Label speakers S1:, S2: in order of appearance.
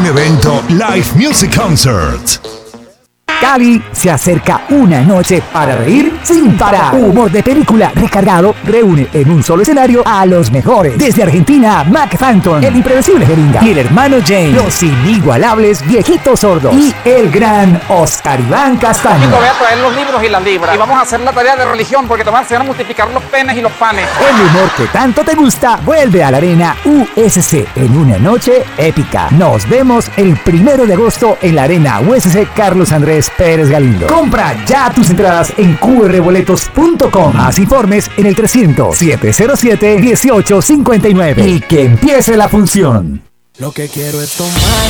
S1: evento Live Music Concert.
S2: Cali se acerca una noche para reír sin parar. Humor de película recargado reúne en un solo escenario a los mejores. Desde Argentina, Mac Phantom, el impredecible Jeringa y el hermano James, los inigualables Viejitos Sordos y el gran Oscar Iván Castaño.
S3: Voy a traer los libros y las libras y vamos a hacer la tarea de religión porque te van a enseñar a multiplicar los penes y los panes.
S2: El humor que tanto te gusta vuelve a la arena USC en una noche épica. Nos vemos el 1 de agosto en la arena USC Carlos Andrés Pérez Galindo. Compra ya tus entradas en qrboletos.com. Más informes en el 300-707-1859. Y que empiece la función.
S4: Lo que quiero es tomar